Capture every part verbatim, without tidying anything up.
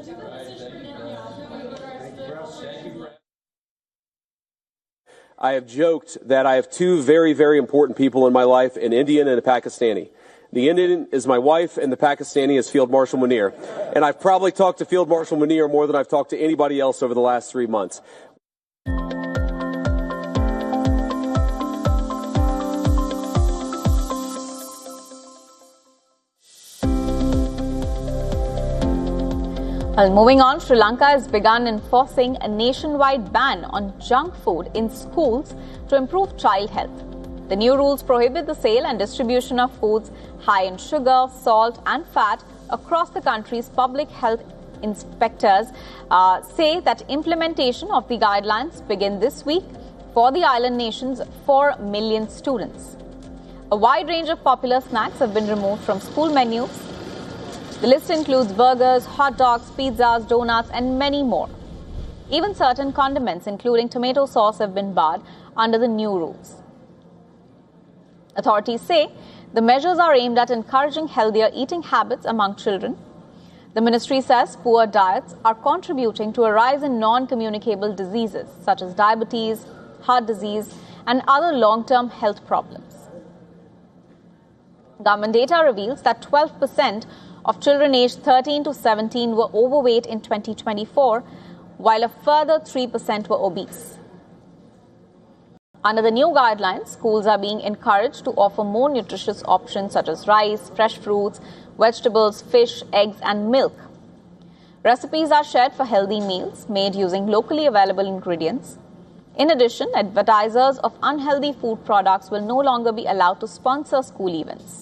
I have joked that I have two very, very important people in my life, an Indian and a Pakistani. The Indian is my wife, and the Pakistani is Field Marshal Munir. And I've probably talked to Field Marshal Munir more than I've talked to anybody else over the last three months. Well, moving on, Sri Lanka has begun enforcing a nationwide ban on junk food in schools to improve child health. The new rules prohibit the sale and distribution of foods high in sugar, salt and fat across the country's public health inspectors uh, say that implementation of the guidelines begin this week for the island nation's four million students. A wide range of popular snacks have been removed from school menus. The list includes burgers, hot dogs, pizzas, donuts, and many more. Even certain condiments, including tomato sauce, have been barred under the new rules. Authorities say the measures are aimed at encouraging healthier eating habits among children. The ministry says poor diets are contributing to a rise in non-communicable diseases such as diabetes, heart disease, and other long-term health problems. Government data reveals that twelve percent of children aged thirteen to seventeen were overweight in twenty twenty-four, while a further three percent were obese. Under the new guidelines, schools are being encouraged to offer more nutritious options such as rice, fresh fruits, vegetables, fish, eggs, and milk. Recipes are shared for healthy meals made using locally available ingredients. In addition, advertisers of unhealthy food products will no longer be allowed to sponsor school events.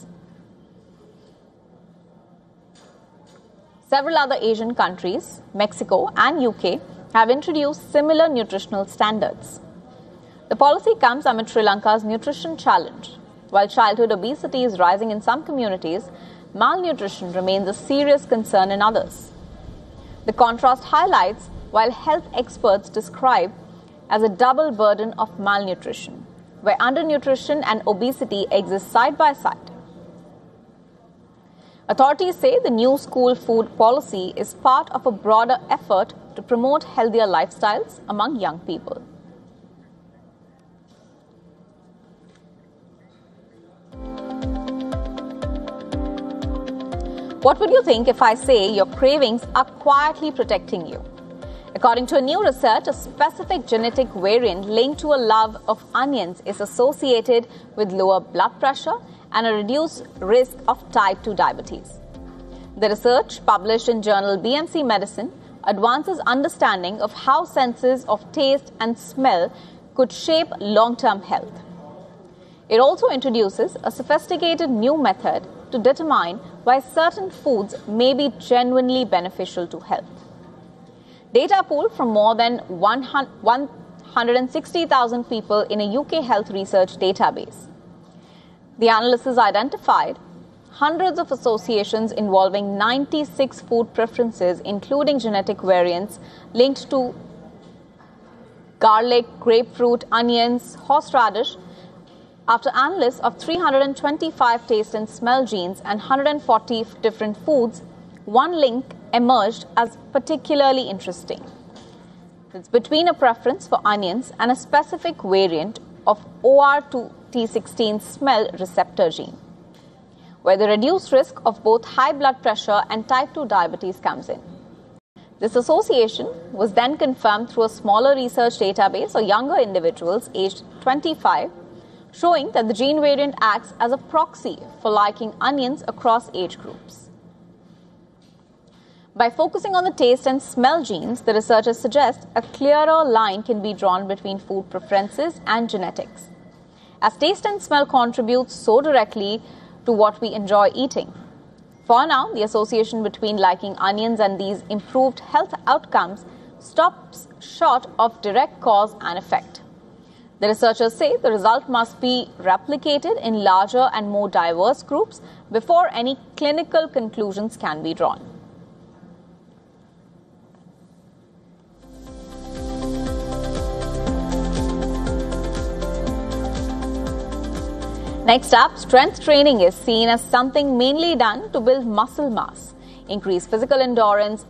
Several other Asian countries, Mexico and U K, have introduced similar nutritional standards. The policy comes amid Sri Lanka's nutrition challenge. While childhood obesity is rising in some communities, malnutrition remains a serious concern in others. The contrast highlights while health experts describe as a double burden of malnutrition, where undernutrition and obesity exist side by side. Authorities say the new school food policy is part of a broader effort to promote healthier lifestyles among young people. What would you think if I say your cravings are quietly protecting you? According to a new research, a specific genetic variant linked to a love of onions is associated with lower blood pressure and a reduced risk of type two diabetes. The research, published in journal B M C Medicine, advances understanding of how senses of taste and smell could shape long-term health. It also introduces a sophisticated new method to determine why certain foods may be genuinely beneficial to health. Data pooled from more than one hundred sixty thousand people in a U K health research database. The analysis identified hundreds of associations involving ninety-six food preferences, including genetic variants linked to garlic, grapefruit, onions, horseradish. After analysis of three hundred twenty-five taste and smell genes and one hundred forty different foods, one link emerged as particularly interesting. It's between a preference for onions and a specific variant of O R two T sixteen smell receptor gene, where the reduced risk of both high blood pressure and type two diabetes comes in. This association was then confirmed through a smaller research database of younger individuals aged twenty-five, showing that the gene variant acts as a proxy for liking onions across age groups. By focusing on the taste and smell genes, the researchers suggest a clearer line can be drawn between food preferences and genetics, as taste and smell contribute so directly to what we enjoy eating. For now, the association between liking onions and these improved health outcomes stops short of direct cause and effect. The researchers say the result must be replicated in larger and more diverse groups before any clinical conclusions can be drawn. Next up, strength training is seen as something mainly done to build muscle mass, increase physical endurance,